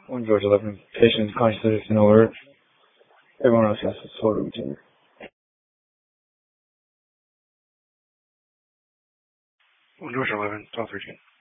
1 George 11, patient's consciousness in order. Everyone else has to slow routine. 1 George 11, 12, 13.